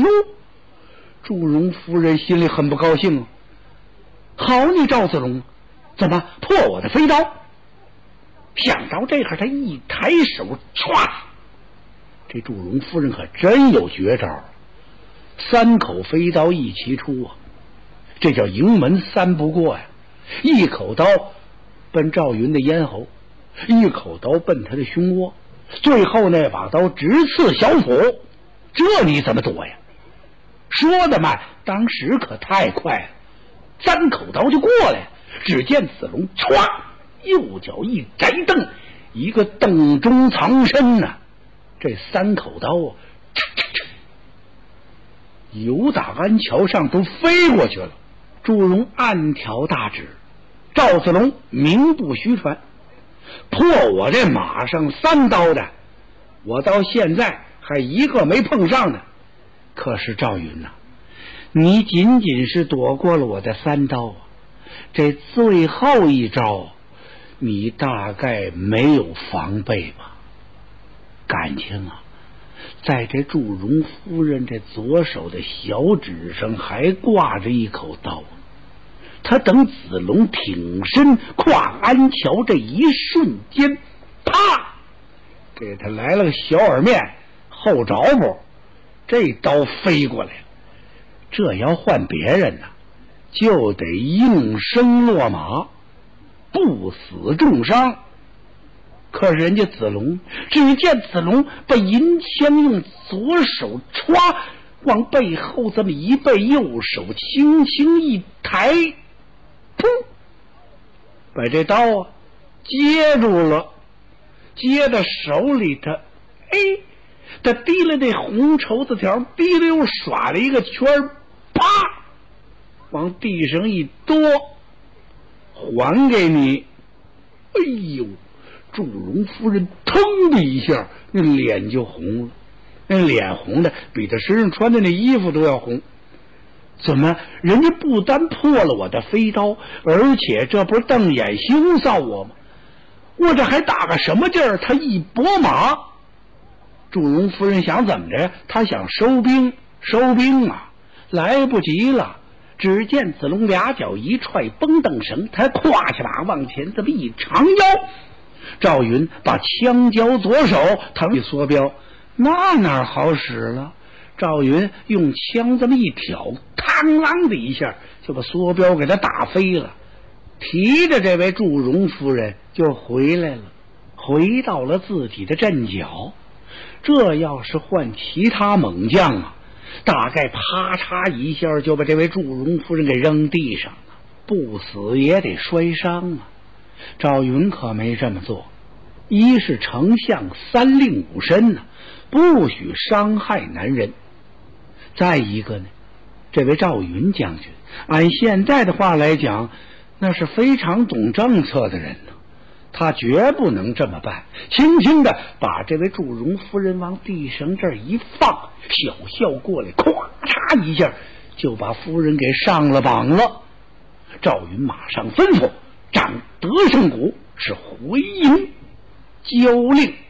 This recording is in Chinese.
哟，祝融夫人心里很不高兴啊。好你赵子龙，怎么破我的飞刀？想到这会儿，他一抬手，唰！这祝融夫人可真有绝招，3口飞刀一齐出啊！这叫营门3不过呀！一口刀奔赵云的咽喉，一口刀奔他的胸窝，最后那把刀直刺小腹，这你怎么躲呀？说得慢，当时可太快了，3口刀就过来。只见子龙唰，右脚一摘蹬，一个蹬中藏身呐，这3口刀啊，由打安桥上都飞过去了。祝融暗挑大指，赵子龙名不虚传，破我这马上3刀的，我到现在还一个没碰上呢。可是赵云呐，你仅仅是躲过了我的3刀啊，这最后一招你大概没有防备吧？感情啊，在这祝融夫人这左手的小指上还挂着一口刀。他等子龙挺身跨安桥这一瞬间，啪，给他来了个小耳面后着步，这刀飞过来了。这要换别人呢，就得应声落马，不死重伤。可是人家子龙，只见子龙把银枪用左手歘往背后这么一背，右手轻轻一抬，噗，把这刀啊接住了，接到手里头，他提了那红绸子条，提了又耍了一个圈，啪，往地上一多，还给你。哎呦，祝融夫人腾的一下，那脸就红了，那脸红的比他身上穿的那衣服都要红。怎么人家不单破了我的飞刀，而且这不是瞪眼羞臊我吗？我这还打个什么劲儿？他一拨马，祝融夫人想怎么着？他想收兵啊，来不及了。只见子龙俩脚一踹绷蹬绳，他跨起马往前这么一长腰，赵云把枪交左手，腾一缩标，那哪好使了？赵云用枪这么一挑，嘡啷的一下就把梭镖给他打飞了，提着这位祝融夫人就回来了，回到了自己的阵脚。这要是换其他猛将啊，大概啪嚓一下就把这位祝融夫人给扔地上了，不死也得摔伤啊。赵云可没这么做，一是丞相3令5申呢，不许伤害男人。再一个呢，这位赵云将军按现在的话来讲，那是非常懂政策的人呢，他绝不能这么办。轻轻的把这位祝融夫人往地上这儿一放，小校过来，咵嚓一下就把夫人给上了绑了。赵云马上吩咐掌德胜鼓，是回营交令。